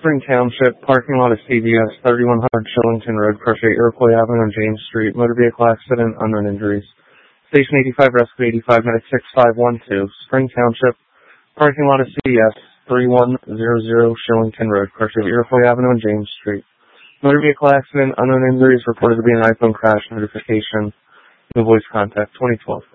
Spring Township, parking lot of CVS, 3100 Shillington Road, Crochet, Iroquois Avenue, and James Street. Motor vehicle accident, unknown injuries. Station 85, Rescue 85, Medic 6512. Spring Township, parking lot of CVS, 3100 Shillington Road, Crochet, Iroquois Avenue, and James Street. Motor vehicle accident, unknown injuries, reported to be an iPhone crash notification. No voice contact, 2012.